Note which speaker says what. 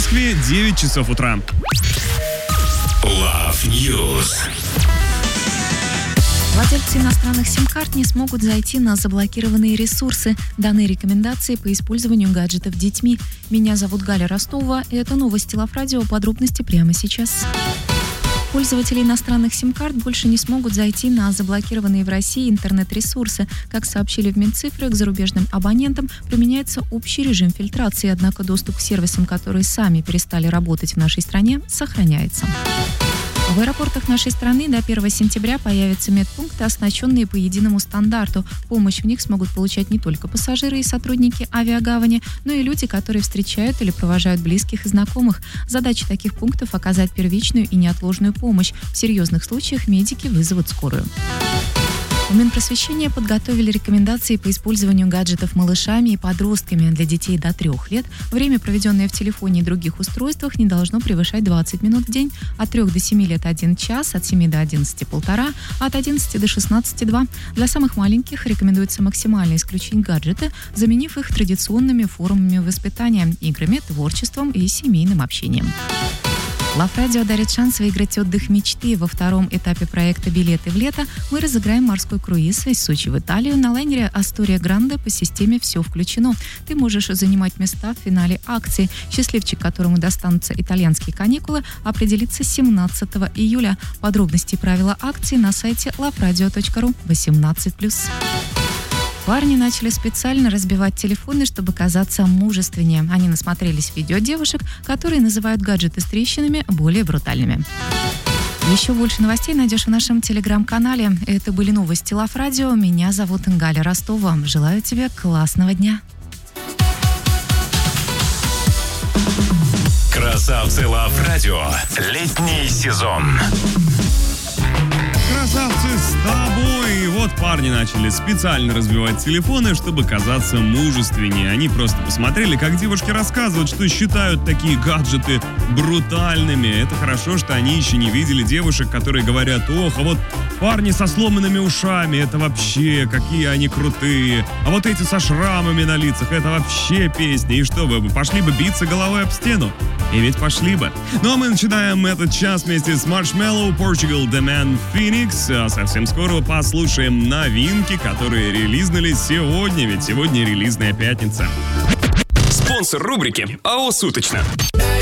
Speaker 1: Москве 9 часов утра.
Speaker 2: Love News.
Speaker 3: Владельцы иностранных сим-карт не смогут зайти на заблокированные ресурсы. Даны рекомендации по использованию гаджетов детьми. Меня зовут Галя Ростова, и это новости Love Radio. Подробности прямо сейчас. Пользователи иностранных сим-карт больше не смогут зайти на заблокированные в России интернет-ресурсы. Как сообщили в Минцифры, к зарубежным абонентам применяется общий режим фильтрации, однако доступ к сервисам, которые сами перестали работать в нашей стране, сохраняется. В аэропортах нашей страны до 1 сентября появятся медпункты, оснащенные по единому стандарту. Помощь в них смогут получать не только пассажиры и сотрудники авиагавани, но и люди, которые встречают или провожают близких и знакомых. Задача таких пунктов – оказать первичную и неотложную помощь. В серьезных случаях медики вызовут скорую. В Минпросвещении подготовили рекомендации по использованию гаджетов малышами и подростками. Для детей до 3 лет время, проведенное в телефоне и других устройствах, не должно превышать 20 минут в день. От 3 до 7 лет – 1 час, от 7 до 11 – 1,5, от 11 до 16 – 2. Для самых маленьких рекомендуется максимально исключить гаджеты, заменив их традиционными формами воспитания – играми, творчеством и семейным общением. Love Radio дарит шанс выиграть отдых мечты. Во втором этапе проекта «Билеты в лето» мы разыграем морской круиз из Сочи в Италию на лайнере «Астория Гранде» по системе «Все включено». Ты можешь занимать места в финале акции. Счастливчик, которому достанутся итальянские каникулы, определится 17 июля. Подробности и правила акции на сайте loveradio.ru. 18+. Парни начали специально разбивать телефоны, чтобы казаться мужественнее. Они насмотрелись видео девушек, которые называют гаджеты с трещинами более брутальными. Еще больше новостей найдешь в нашем телеграм-канале. Это были новости Love Radio. Меня зовут Галя Ростова. Желаю тебе классного дня.
Speaker 2: Красавцы Love Radio. Летний сезон.
Speaker 1: Красавцы, с тобой! Вот парни начали специально разбивать телефоны, чтобы казаться мужественнее. Они просто посмотрели, как девушки рассказывают, что считают такие гаджеты брутальными. Это хорошо, что они еще не видели девушек, которые говорят: ох, а вот парни со сломанными ушами, это вообще, какие они крутые. А вот эти со шрамами на лицах, это вообще песни. И что, вы пошли бы биться головой об стену? И ведь пошли бы. Ну а мы начинаем этот час вместе с Marshmello, Portugal, The Man, Phoenix. А совсем скоро послушаем новинки, которые релизнулись сегодня, ведь сегодня релизная пятница.
Speaker 2: Спонсор рубрики АО «Суточно».